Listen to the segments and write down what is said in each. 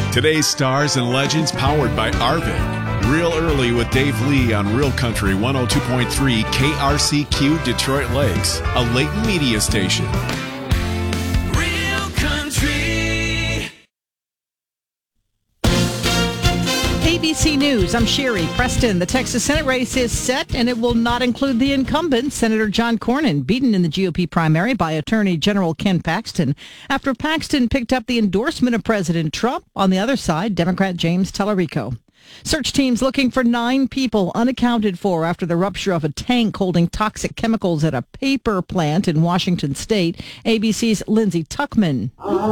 Today's stars and legends powered by Arvin. Real early with Dave Lee on Real Country 102.3 KRCQ Detroit Lakes, a Layton media station. Real Country. ABC News, I'm Sherry Preston. The Texas Senate race is set, and it will not include the incumbent, Senator John Cornyn, beaten in the GOP primary by Attorney General Ken Paxton, after Paxton picked up the endorsement of President Trump. On the other side, Democrat James Tallarico. Search teams looking for 9 people unaccounted for after the rupture of a tank holding toxic chemicals at a paper plant in Washington state. ABC's Lindsay Tuckman.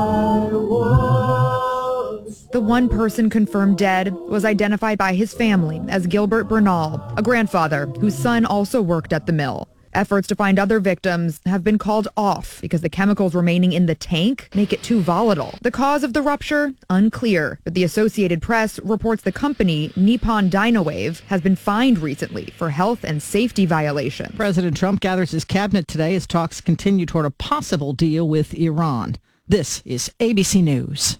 The one person confirmed dead was identified by his family as Gilbert Bernal, a grandfather whose son also worked at the mill. Efforts to find other victims have been called off because the chemicals remaining in the tank make it too volatile. The cause of the rupture? Unclear, but the Associated Press reports the company, Nippon Dynawave, has been fined recently for health and safety violations. President Trump gathers his cabinet today as talks continue toward a possible deal with Iran. This is ABC News.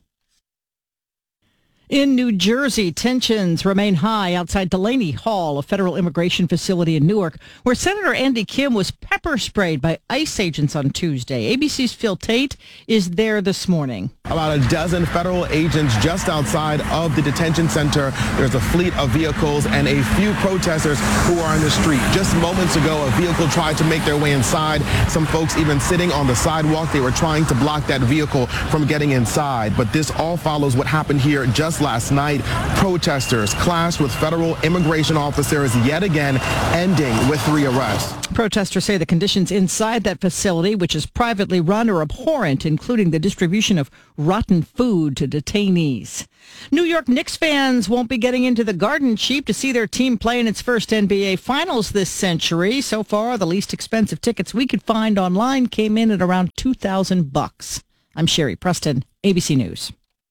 In New Jersey, tensions remain high outside Delaney Hall, a federal immigration facility in Newark, where Senator Andy Kim was pepper sprayed by ICE agents on Tuesday. ABC's Phil Tate is there this morning. About a dozen federal agents just outside of the detention center. There's a fleet of vehicles and a few protesters who are on the street. Just moments ago, a vehicle tried to make their way inside. Some folks even sitting on the sidewalk. They were trying to block that vehicle from getting inside. But this all follows what happened here just last night. Protesters clashed with federal immigration officers yet again, ending with 3 arrests. Protesters say the conditions inside that facility, which is privately run, are abhorrent, including the distribution of rotten food to detainees. New York Knicks fans won't be getting into the Garden cheap to see their team play in its first NBA Finals this century. So far, the least expensive tickets we could find online came in at around $2,000. I'm Sherry Preston, ABC News.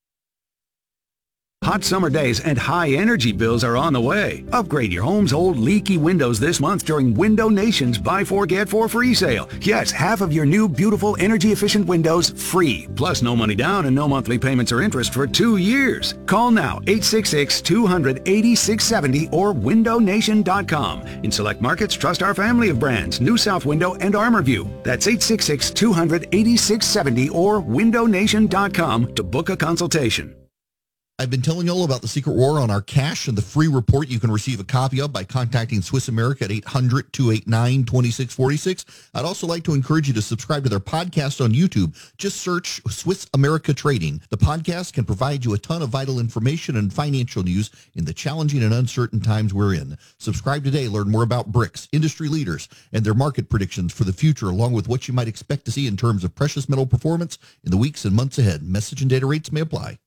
Hot summer days and high energy bills are on the way. Upgrade your home's old leaky windows this month during Window Nation's Buy 4 Get 4 free sale. Yes, half of your new beautiful energy efficient windows free. Plus no money down and no monthly payments or interest for 2 years. Call now 866-200-8670 or windownation.com. In select markets, trust our family of brands, New South Window and ArmorView. That's 866-200-8670 or windownation.com to book a consultation. I've been telling you all about the Secret War on our cash and the free report you can receive a copy of by contacting Swiss America at 800-289-2646. I'd also like to encourage you to subscribe to their podcast on YouTube. Just search Swiss America Trading. The podcast can provide you a ton of vital information and financial news in the challenging and uncertain times we're in. Subscribe today. Learn more about BRICS, industry leaders, and their market predictions for the future, along with what you might expect to see in terms of precious metal performance in the weeks and months ahead. Message and data rates may apply.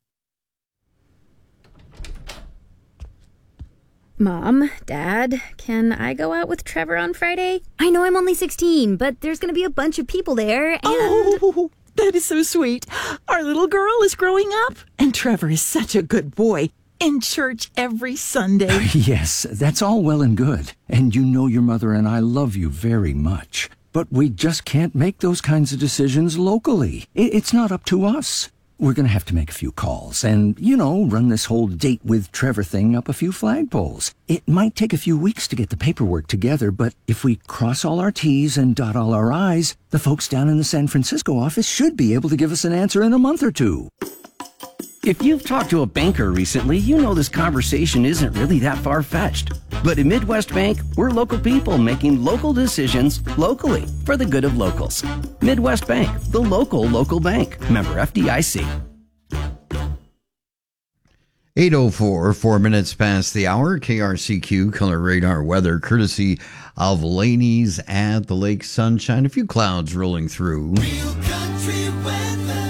Mom, Dad, can I go out with Trevor on Friday? I know I'm only 16, but there's going to be a bunch of people there, and... Oh, that is so sweet. Our little girl is growing up, and Trevor is such a good boy. In church every Sunday. Yes, that's all well and good. And you know your mother and I love you very much. But we just can't make those kinds of decisions locally. It's not up to us. We're going to have to make a few calls and, run this whole date with Trevor thing up a few flagpoles. It might take a few weeks to get the paperwork together, but if we cross all our T's and dot all our I's, the folks down in the San Francisco office should be able to give us an answer in a month or two. If you've talked to a banker recently, you know this conversation isn't really that far-fetched. But at Midwest Bank, we're local people making local decisions locally for the good of locals. Midwest Bank, the local bank. Member FDIC. 8:04, 4 minutes past the hour. KRCQ Color Radar weather, courtesy of Laney's at the Lake Sunshine. A few clouds rolling through. Real country weather.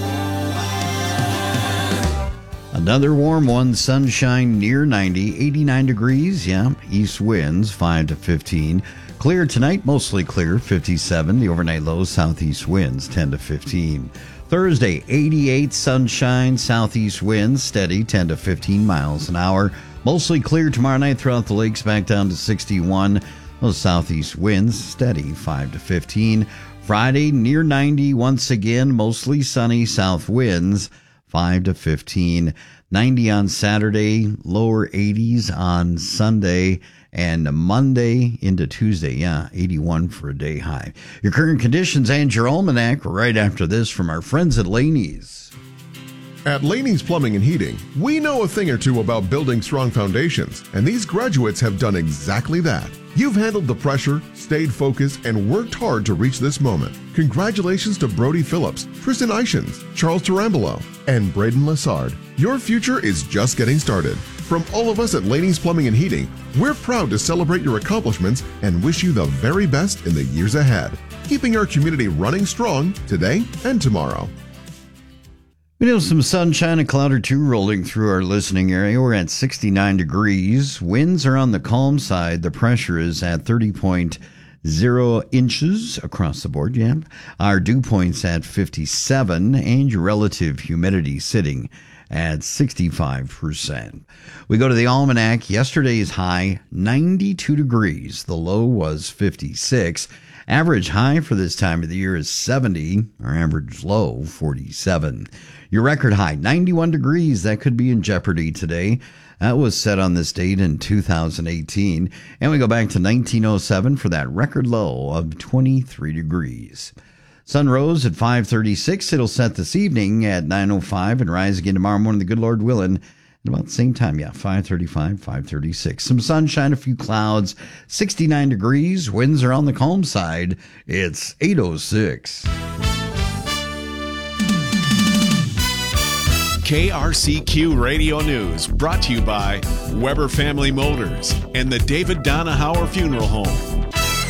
Another warm one, sunshine near 90, 89 degrees, east winds 5 to 15. Clear tonight, mostly clear, 57. The overnight low, southeast winds 10 to 15. Thursday, 88, sunshine, southeast winds steady, 10 to 15 miles an hour. Mostly clear tomorrow night throughout the lakes, back down to 61. Those southeast winds steady, 5 to 15. Friday, near 90 once again, mostly sunny, south winds 5 to 15. 90 on Saturday, lower 80s on Sunday, and Monday into Tuesday, 81 for a day high. Your current conditions and your almanac right after this from our friends at Laney's. At Laney's Plumbing and Heating, we know a thing or two about building strong foundations, and these graduates have done exactly that. You've handled the pressure, stayed focused, and worked hard to reach this moment. Congratulations to Brody Phillips, Tristan Ishins, Charles Tarambolo, and Braden Lassard. Your future is just getting started. From all of us at Laney's Plumbing and Heating, we're proud to celebrate your accomplishments and wish you the very best in the years ahead, keeping our community running strong today and tomorrow. We have some sunshine, a cloud or two rolling through our listening area. We're at 69 degrees. Winds are on the calm side. The pressure is at 30.0 inches across the board. Yeah. Our dew point's at 57, and your relative humidity sitting at 65%. We go to the almanac. Yesterday's high, 92 degrees. The low was 56. Average high for this time of the year is 70. Our average low, 47. Your record high, 91 degrees. That could be in jeopardy today. That was set on this date in 2018. And we go back to 1907 for that record low of 23 degrees. Sun rose at 5:36. It'll set this evening at 9:05 and rise again tomorrow morning, the good Lord willing, at about the same time. 5:35, 5:36. Some sunshine, a few clouds, 69 degrees. Winds are on the calm side. It's 8:06. KRCQ Radio News, brought to you by Weber Family Motors and the David Donahauer Funeral Home.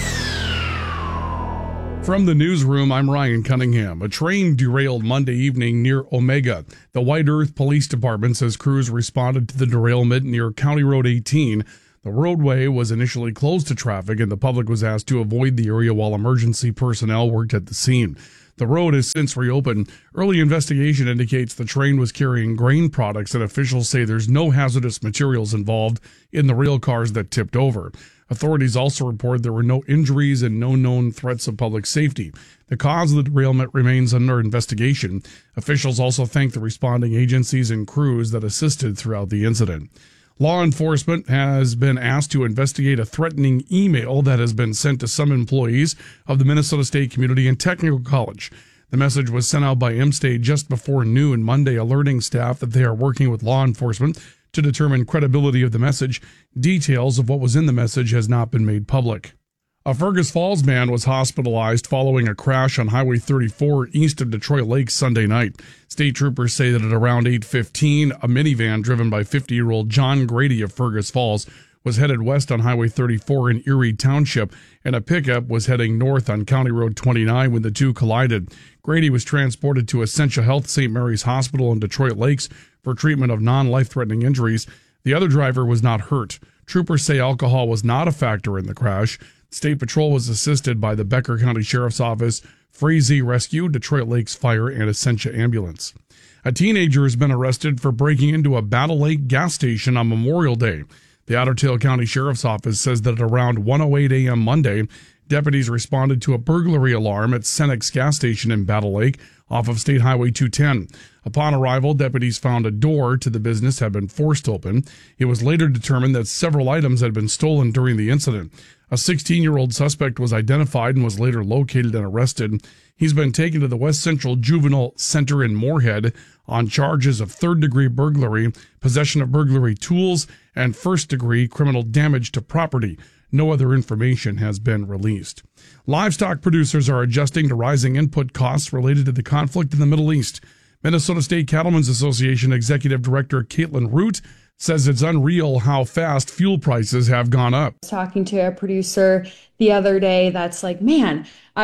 From the newsroom, I'm Ryan Cunningham. A train derailed Monday evening near Omega. The White Earth Police Department says crews responded to the derailment near County Road 18. The roadway was initially closed to traffic, and the public was asked to avoid the area while emergency personnel worked at the scene. The road has since reopened. Early investigation indicates the train was carrying grain products, and officials say there's no hazardous materials involved in the rail cars that tipped over. Authorities also report there were no injuries and no known threats of public safety. The cause of the derailment remains under investigation. Officials also thank the responding agencies and crews that assisted throughout the incident. Law enforcement has been asked to investigate a threatening email that has been sent to some employees of the Minnesota State Community and Technical College. The message was sent out by M-State just before noon Monday, alerting staff that they are working with law enforcement to determine credibility of the message. Details of what was in the message has not been made public. A Fergus Falls man was hospitalized following a crash on Highway 34 east of Detroit Lakes Sunday night. State troopers say that at around 8:15, a minivan driven by 50-year-old John Grady of Fergus Falls was headed west on Highway 34 in Erie Township, and a pickup was heading north on County Road 29 when the two collided. Grady was transported to Essentia Health St. Mary's Hospital in Detroit Lakes for treatment of non-life-threatening injuries. The other driver was not hurt. Troopers say alcohol was not a factor in the crash. State Patrol was assisted by the Becker County Sheriff's Office, Frazee Rescue, Detroit Lakes Fire, and Essentia Ambulance. A teenager has been arrested for breaking into a Battle Lake gas station on Memorial Day. The Otter Tail County Sheriff's Office says that at around 1:08 a.m. Monday, deputies responded to a burglary alarm at Cenex gas station in Battle Lake off of State Highway 210. Upon arrival, deputies found a door to the business had been forced open. It was later determined that several items had been stolen during the incident. A 16-year-old suspect was identified and was later located and arrested. He's been taken to the West Central Juvenile Center in Moorhead on charges of third-degree burglary, possession of burglary tools, and first-degree criminal damage to property. No other information has been released. Livestock producers are adjusting to rising input costs related to the conflict in the Middle East. Minnesota State Cattlemen's Association Executive Director Caitlin Root says it's unreal how fast fuel prices have gone up. I was talking to a producer the other day that's like, man,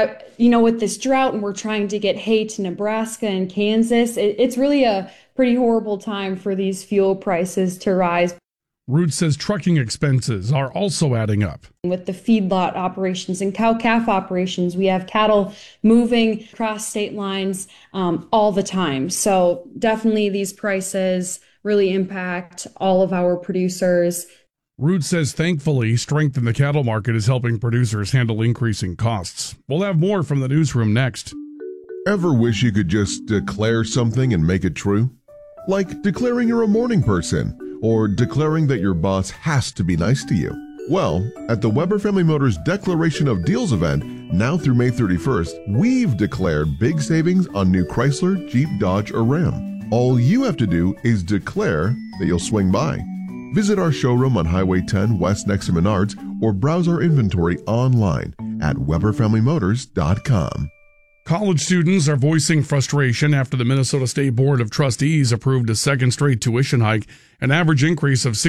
with this drought and we're trying to get hay to Nebraska and Kansas, it's really a pretty horrible time for these fuel prices to rise. Root says trucking expenses are also adding up. With the feedlot operations and cow-calf operations, we have cattle moving across state lines all the time. So definitely these prices really impact all of our producers. Root says thankfully, strength in the cattle market is helping producers handle increasing costs. We'll have more from the newsroom next. Ever wish you could just declare something and make it true? like declaring you're a morning person or declaring that your boss has to be nice to you. Well, at the Weber Family Motors Declaration of Deals event, now through May 31st, we've declared big savings on new Chrysler, Jeep, Dodge, or Ram. All you have to do is declare that you'll swing by. Visit our showroom on Highway 10 West next to Menards or browse our inventory online at WeberFamilyMotors.com. College students are voicing frustration after the Minnesota State Board of Trustees approved a second straight tuition hike, an average increase of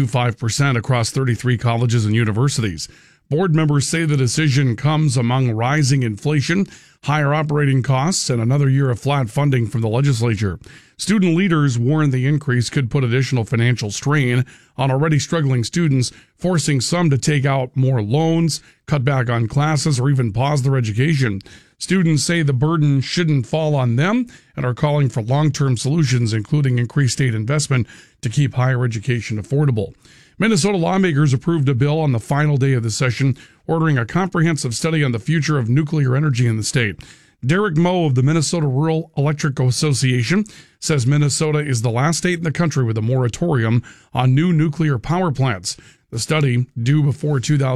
6.25% across 33 colleges and universities. Board members say the decision comes among rising inflation, higher operating costs, and another year of flat funding from the legislature. Student leaders warn the increase could put additional financial strain on already struggling students, forcing some to take out more loans, cut back on classes, or even pause their education. Students say the burden shouldn't fall on them and are calling for long-term solutions, including increased state investment to keep higher education affordable. Minnesota lawmakers approved a bill on the final day of the session, ordering a comprehensive study on the future of nuclear energy in the state. Derek Moe of the Minnesota Rural Electric Association says Minnesota is the last state in the country with a moratorium on new nuclear power plants. The study, due before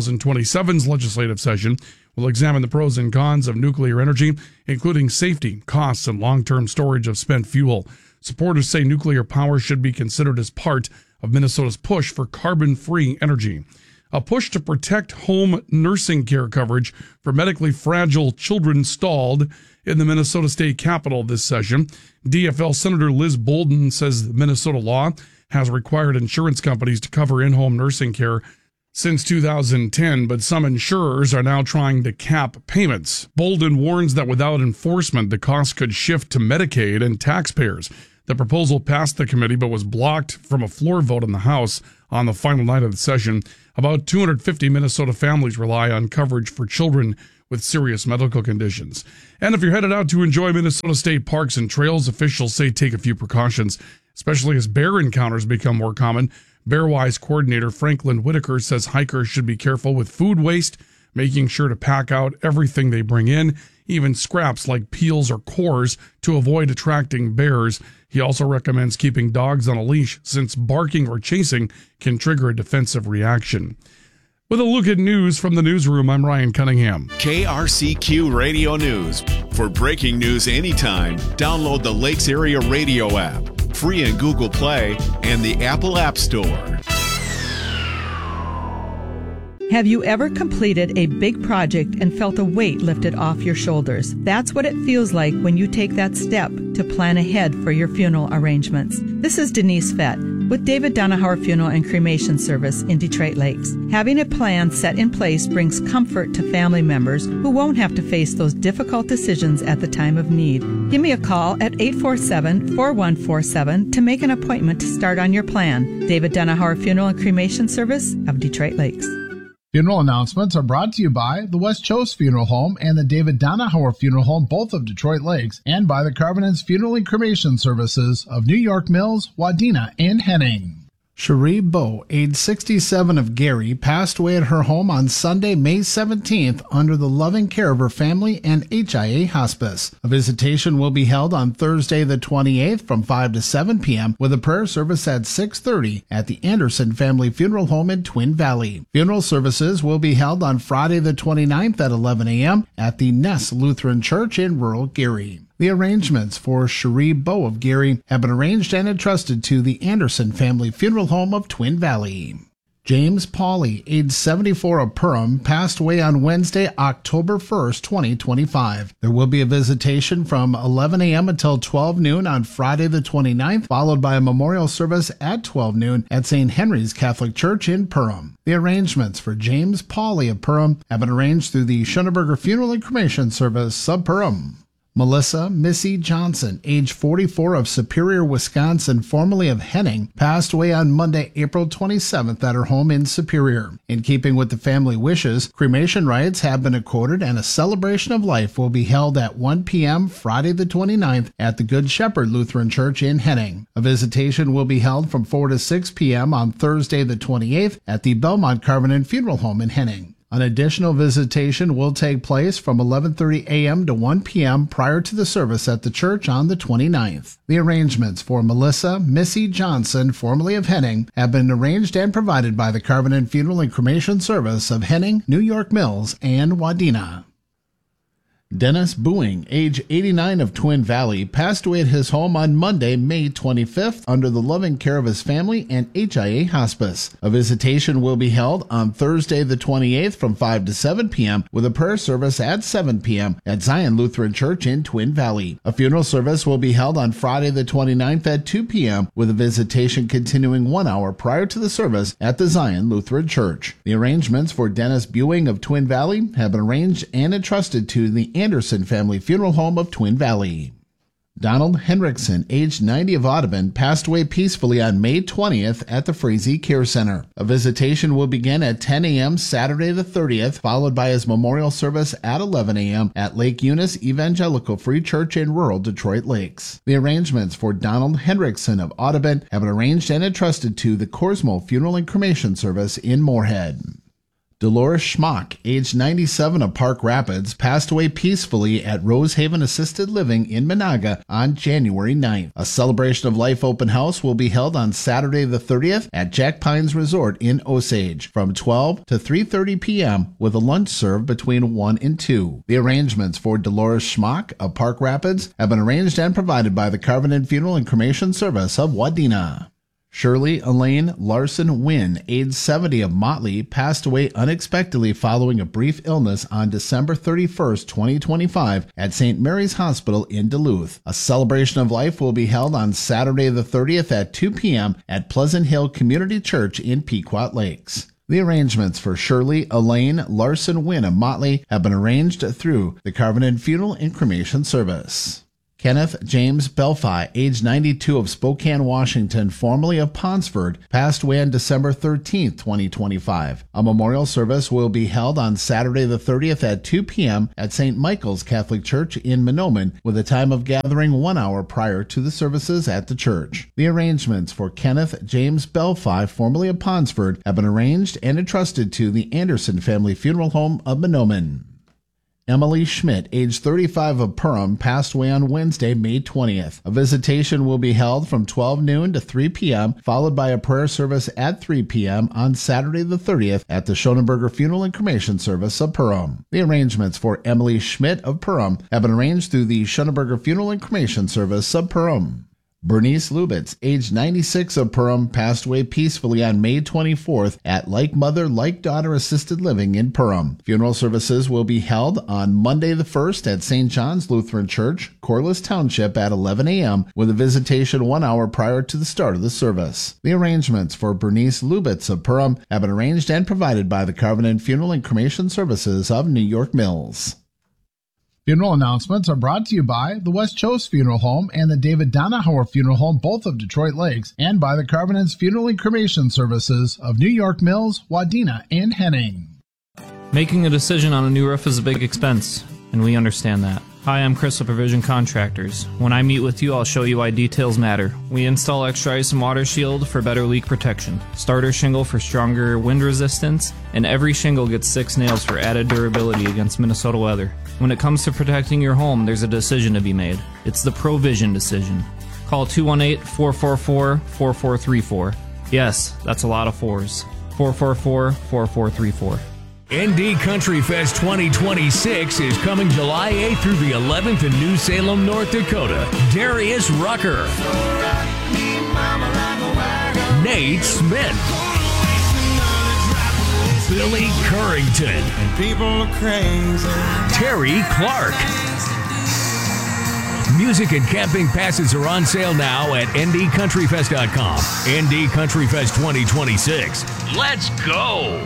2027's legislative session, will examine the pros and cons of nuclear energy, including safety, costs, and long-term storage of spent fuel. Supporters say nuclear power should be considered as part of Minnesota's push for carbon-free energy. A push to protect home nursing care coverage for medically fragile children stalled in the Minnesota State Capitol this session. DFL Senator Liz Bolden says Minnesota law has required insurance companies to cover in-home nursing care since 2010, but some insurers are now trying to cap payments. Bolden warns that without enforcement, the cost could shift to Medicaid and taxpayers. The proposal passed the committee but was blocked from a floor vote in the House on the final night of the session. About 250 Minnesota families rely on coverage for children with serious medical conditions. And if you're headed out to enjoy Minnesota State parks and trails, officials say take a few precautions, especially as bear encounters become more common. Bearwise coordinator Franklin Whitaker says hikers should be careful with food waste, making sure to pack out everything they bring in, even scraps like peels or cores, to avoid attracting bears. He also recommends keeping dogs on a leash since barking or chasing can trigger a defensive reaction. With a look at news from the newsroom, I'm Ryan Cunningham. KRCQ Radio News. For breaking news anytime, download the Lakes Area Radio app, free in Google Play and the Apple App Store. Have you ever completed a big project and felt a weight lifted off your shoulders? That's what it feels like when you take that step to plan ahead for your funeral arrangements. This is Denise Fett with David Donahauer Funeral and Cremation Service in Detroit Lakes. Having a plan set in place brings comfort to family members who won't have to face those difficult decisions at the time of need. Give me a call at 847-4147 to make an appointment to start on your plan. David Donahauer Funeral and Cremation Service of Detroit Lakes. Funeral announcements are brought to you by the West Chose Funeral Home and the David Donahauer Funeral Home, both of Detroit Lakes, and by the Carvinens Funeral and Cremation Services of New York Mills, Wadena, and Henning. Cherie Bowe, age 67 of Gary, passed away at her home on Sunday, May 17th under the loving care of her family and HIA Hospice. A visitation will be held on Thursday the 28th from 5 to 7 p.m. with a prayer service at 6:30 at the Anderson Family Funeral Home in Twin Valley. Funeral services will be held on Friday the 29th at 11 a.m. at the Ness Lutheran Church in rural Gary. The arrangements for Cherie Bowe of Gary have been arranged and entrusted to the Anderson Family Funeral Home of Twin Valley. James Pauley, age 74 of Perham, passed away on Wednesday, October 1st, 2025. There will be a visitation from 11 a.m. until 12 noon on Friday the 29th, followed by a memorial service at 12 noon at St. Henry's Catholic Church in Perham. The arrangements for James Pauley of Perham have been arranged through the Schoenberger Funeral and Cremation Service of Perham. Melissa Missy Johnson, age 44 of Superior, Wisconsin, formerly of Henning, passed away on Monday, April 27th at her home in Superior. In keeping with the family wishes, cremation rites have been accorded and a celebration of life will be held at 1 p.m. Friday the 29th at the Good Shepherd Lutheran Church in Henning. A visitation will be held from 4 to 6 p.m. on Thursday the 28th at the Belmont Carvinen Funeral Home in Henning. An additional visitation will take place from 11:30 a.m. to 1 p.m. prior to the service at the church on the 29th. The arrangements for Melissa Missy Johnson, formerly of Henning, have been arranged and provided by the Covenant Funeral and Cremation Service of Henning, New York Mills, and Wadena. Dennis Booing, age 89 of Twin Valley, passed away at his home on Monday, May 25th, under the loving care of his family and HIA Hospice. A visitation will be held on Thursday the 28th from 5 to 7 p.m. with a prayer service at 7 p.m. at Zion Lutheran Church in Twin Valley. A funeral service will be held on Friday the 29th at 2 p.m. with a visitation continuing 1 hour prior to the service at the Zion Lutheran Church. The arrangements for Dennis Booing of Twin Valley have been arranged and entrusted to the Anderson Family Funeral Home of Twin Valley. Donald Henriksen, aged 90 of Audubon, passed away peacefully on May 20th at the Frazee Care Center. A visitation will begin at 10 a.m. Saturday the 30th, followed by his memorial service at 11 a.m. at Lake Eunice Evangelical Free Church in rural Detroit Lakes. The arrangements for Donald Henriksen of Audubon have been arranged and entrusted to the Corsmo Funeral and Cremation Service in Moorhead. Dolores Schmock, aged 97 of Park Rapids, passed away peacefully at Rosehaven Assisted Living in Monaga on January 9th. A celebration of life open house will be held on Saturday the 30th at Jack Pines Resort in Osage from 12 to 3:30 p.m. with a lunch served between 1 and 2. The arrangements for Dolores Schmock of Park Rapids have been arranged and provided by the Covenant Funeral and Cremation Service of Wadena. Shirley Elaine Larson Wynn, age 70 of Motley, passed away unexpectedly following a brief illness on December 31st, 2025 at St. Mary's Hospital in Duluth. A celebration of life will be held on Saturday the 30th at 2 p.m. at Pleasant Hill Community Church in Pequot Lakes. The arrangements for Shirley Elaine Larson Wynn of Motley have been arranged through the Covenant Funeral and Cremation Service. Kenneth James Belfi, age 92 of Spokane, Washington, formerly of Ponsford, passed away on December 13, 2025. A memorial service will be held on Saturday the 30th at 2 p.m. at St. Michael's Catholic Church in Mahnomen, with a time of gathering 1 hour prior to the services at the church. The arrangements for Kenneth James Belfi, formerly of Ponsford, have been arranged and entrusted to the Anderson Family Funeral Home of Mahnomen. Emily Schmidt, age 35 of Perham, passed away on Wednesday, May 20th. A visitation will be held from 12 noon to 3 p.m., followed by a prayer service at 3 p.m. on Saturday the 30th at the Schoenberger Funeral and Cremation Service of Perham. The arrangements for Emily Schmidt of Perham have been arranged through the Schoenberger Funeral and Cremation Service of Perham. Bernice Lubitz, age 96 of Perham, passed away peacefully on May 24th at Like Mother, Like Daughter Assisted Living in Perham. Funeral services will be held on Monday the 1st at St. John's Lutheran Church, Corliss Township at 11 a.m. with a visitation 1 hour prior to the start of the service. The arrangements for Bernice Lubitz of Perham have been arranged and provided by the Covenant Funeral and Cremation Services of New York Mills. Funeral announcements are brought to you by the West Chose Funeral Home and the David Donahauer Funeral Home, both of Detroit Lakes, and by the Covenant's Funeral and Cremation Services of New York Mills, Wadena, and Henning. Making a decision on a new roof is a big expense, and we understand that. Hi, I'm Chris of Provision Contractors. When I meet with you, I'll show you why details matter. We install extra ice and water shield for better leak protection, starter shingle for stronger wind resistance, and every shingle gets 6 nails for added durability against Minnesota weather. When it comes to protecting your home, there's a decision to be made. It's the Provision decision. Call 218-444-4434. Yes, that's a lot of 4s. 444-4434. ND Country Fest 2026 is coming July 8th through the 11th in New Salem, North Dakota. Darius Rucker, Nate Smith, Billy Currington, Terry Clark. Music and camping passes are on sale now at ndcountryfest.com. ND Country Fest 2026. Let's go!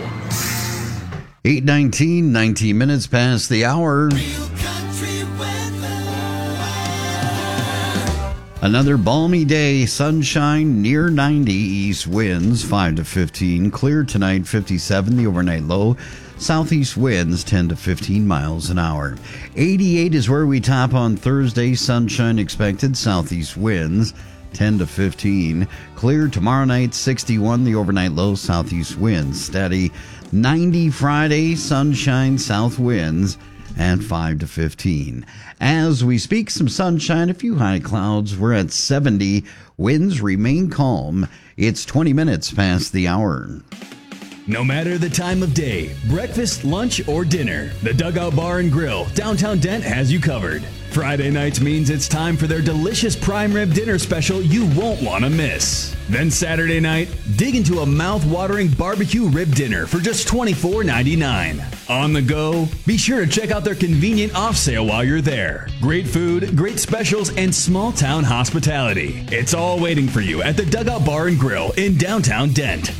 8:19, 19 minutes past the hour. Another balmy day, sunshine, near 90, east winds 5 to 15, clear tonight 57, the overnight low, southeast winds 10 to 15 miles an hour. 88 is where we top on Thursday, sunshine expected, southeast winds 10 to 15, clear tomorrow night 61, the overnight low, southeast winds steady. 90 Friday, sunshine, south winds, and 5 to 15. As we speak, some sunshine, a few high clouds. We're at 70. Winds remain calm. It's 20 minutes past the hour. No matter the time of day, breakfast, lunch, or dinner, the Dugout Bar and Grill, downtown Dent, has you covered. Friday nights means it's time for their delicious prime rib dinner special you won't want to miss. Then Saturday night, dig into a mouth-watering barbecue rib dinner for just $24.99. On the go, be sure to check out their convenient off sale while you're there. Great food, great specials, and small town hospitality. It's all waiting for you at the Dugout Bar and Grill in downtown Dent.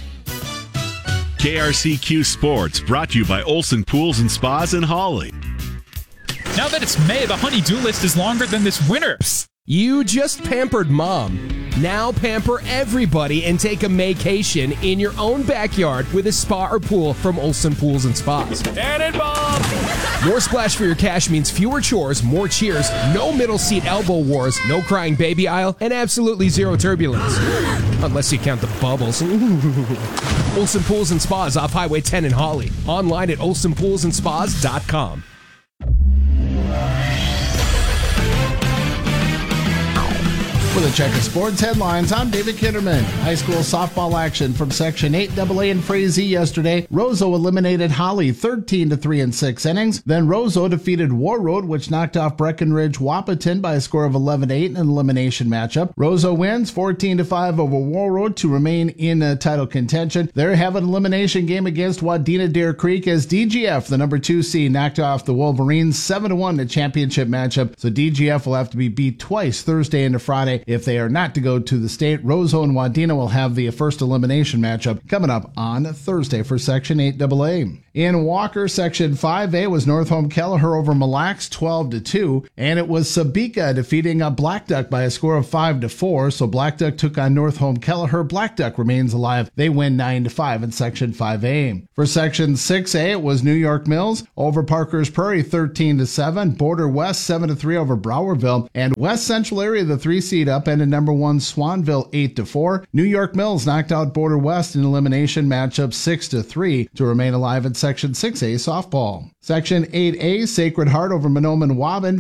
KRCQ Sports, brought to you by Olson Pools and Spas in Hawley. Now that it's May, the honey-do list is longer than this winter. You just pampered Mom. Now pamper everybody and take a Maycation in your own backyard with a spa or pool from Olson Pools and Spas. Dan and Bob! More splash for your cash means fewer chores, more cheers, no middle seat elbow wars, no crying baby aisle, and absolutely zero turbulence. Unless you count the bubbles. Olson Pools and Spas off Highway 10 in Hawley. Online at olsonpoolsandspas.com. For the Checker Sports headlines, I'm David Kitterman. High school softball action from Section 8AA in Frazee yesterday. Roseau eliminated Holly 13-3 in 6 innings. Then Roseau defeated Warroad, which knocked off Breckenridge Wahpeton by a score of 11-8 in an elimination matchup. Roseau wins 14-5 over Warroad to remain in title contention. They have an elimination game against Wadena Deer Creek as DGF, the number 2 seed, knocked off the Wolverines 7-1 in the championship matchup. So DGF will have to be beat twice Thursday into Friday if they are not to go to the state. Roseau and Wadena will have the first elimination matchup coming up on Thursday for Section 8AA. In Walker, Section 5A was North Home Kelleher over Mille Lacs 12-2, and it was Sabika defeating Black Duck by a score of 5-4. So Black Duck took on North Home Kelleher. Black Duck remains alive. They win 9-5 in Section 5A. For Section 6A, it was New York Mills over Parker's Prairie 13-7, Border West 7-3 over Browerville, and West Central Area, the 3 seed, upended number 1 Swanville 8-4. New York Mills knocked out Border West in elimination matchup 6-3 to remain alive in Section 6A softball. Section 8A, Sacred Heart over Mahnomen Waban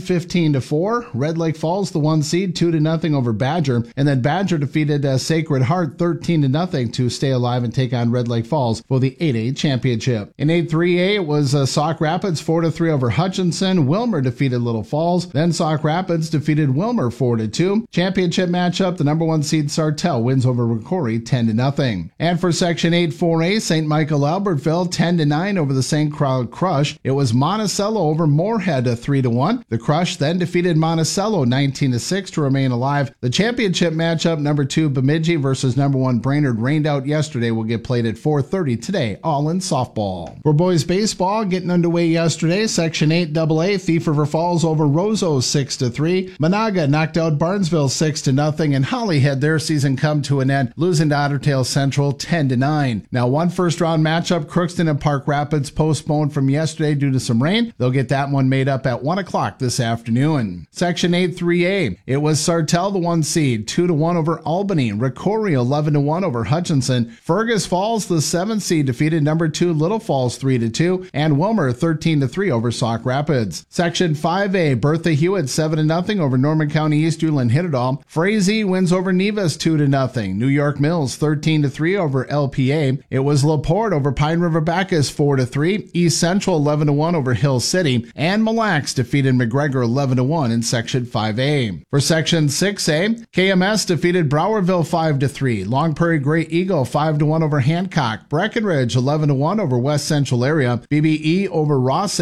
15-4. Red Lake Falls, the 1 seed, 2-0 over Badger, and then Badger defeated Sacred Heart 13-0 to stay alive and take on Red Lake Falls for the 8A championship. In 8-3A, it was Sauk Rapids 4-3 over Hutchinson. Wilmer defeated Little Falls. Then Sauk Rapids defeated Wilmer 4-2. Championship matchup, the number 1 seed Sartell wins over Ricori 10-0. And for Section 8-4A, St. Michael Albertville 10-9 over the St. Cloud Crush. It was Monticello over Moorhead 3-1. The Crush then defeated Monticello 19-6 to remain alive. The championship matchup, number 2 Bemidji versus number 1 Brainerd, rained out yesterday, will get played at 4:30 today, all in softball. For boys baseball, getting underway yesterday, Section 8AA, Thief River Falls over Roseau 6-3. Monaga knocked out Barnesville 6-0, and Holly had their season come to an end, losing to Ottertail Central 10-9. Now, one first-round matchup, Crookston and Park Rapids, postponed from yesterday due to some rain. They'll get that one made up at 1 o'clock this afternoon. Section 8-3A, it was Sartell, the 1 seed, 2-1 over Albany. Ricori 11-1 over Hutchinson. Fergus Falls, the 7 seed, defeated number 2 Little Falls 3-2, and Wilmer 13-3 over Sauk Rapids. Section 5A, Bertha Hewitt 7-0 over Norman County East Ulan Hitterdall. Frazee wins over Nevis 2-0. New York Mills 13-3 over LPA. It was LaPorte over Pine River Bacchus 4-3. East Central 11-1 over Hill City, and Mille Lacs defeated McGregor 11-1 in Section 5A. For Section 6A, KMS defeated Browerville 5-3. Long Prairie Great Eagle 5-1 over Hancock. Breckenridge 11-1 over West Central Area. BBE over Rosse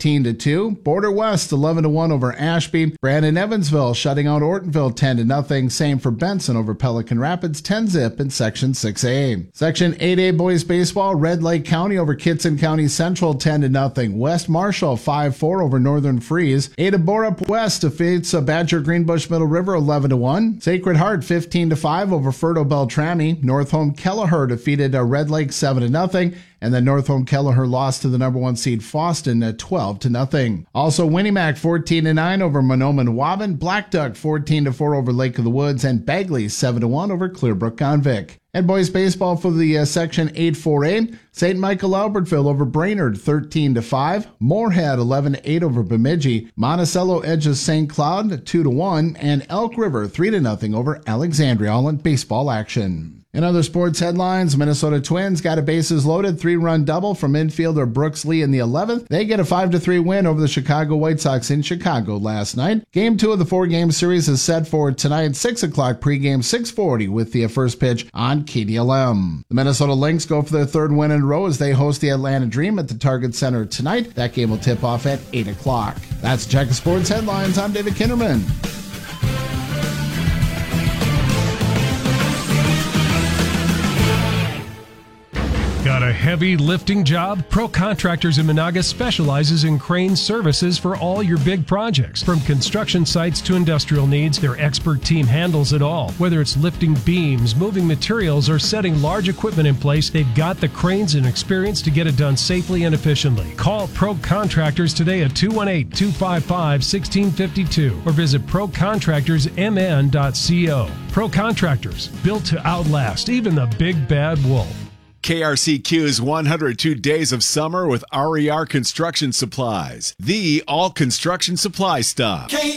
15-2. Border West 11-1 over Ashby. Brandon Evansville shutting out Ortonville 10-0. Same for Benson over Pelican Rapids 10-0 in Section 6A. Section 8A boys baseball, Red Lake County over Kitson County Central 10-0. West Marshall 5-4 over Northern Freeze. Ada Borup West defeats Badger Greenbush Middle River 11-1. Sacred Heart 15-5 over Ferto Beltrami. North Home Kelleher defeated Red Lake 7-0. And then North Home-Kelleher lost to the number 1 seed Foston at 12-0. Also, Winnimac 14-9 over Mahnomen-Waban, Blackduck 14-4 over Lake of the Woods, and Bagley 7-1 over Clearbrook-Gonvick. And boys baseball for the Section 8-4A, St. Michael Albertville over Brainerd 13-5, Moorhead 11-8 over Bemidji, Monticello edges St. Cloud 2-1, and Elk River 3-0 over Alexandria, all in baseball action. In other sports headlines, Minnesota Twins got a bases loaded 3-run double from infielder Brooks Lee in the 11th. They get a 5-3 win over the Chicago White Sox in Chicago last night. Game 2 of the 4-game series is set for tonight, 6 o'clock pregame, 6:40 with the first pitch on KDLM. The Minnesota Lynx go for their 3rd win in a row as they host the Atlanta Dream at the Target Center tonight. That game will tip off at 8 o'clock. That's Check of Sports Headlines. I'm David Kinderman. Got a heavy lifting job? Pro Contractors in Monaga specializes in crane services for all your big projects. From construction sites to industrial needs, their expert team handles it all. Whether it's lifting beams, moving materials, or setting large equipment in place, they've got the cranes and experience to get it done safely and efficiently. Call Pro Contractors today at 218-255-1652 or visit procontractorsmn.co. Pro Contractors, built to outlast even the big bad wolf. KRCQ's 102 Days of Summer with RER Construction Supplies, the all construction supply stop. KRCQ.